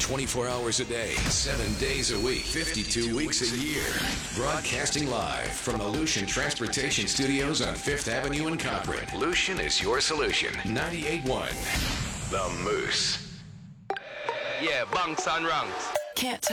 24 hours a day, 7 days a week, 52 weeks a year. Broadcasting live from the Lucian Transportation Studios on 5th Avenue in Cochrane. Lucian is your solution. 98.1 The Moose. Yeah, bunks and ranks. Can't